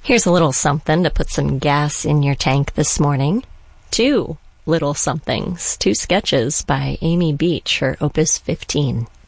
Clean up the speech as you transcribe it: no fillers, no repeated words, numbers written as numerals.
Here's a little something to put some gas in your tank this morning. 2 little somethings, 2 sketches by Amy Beach, her Opus 15.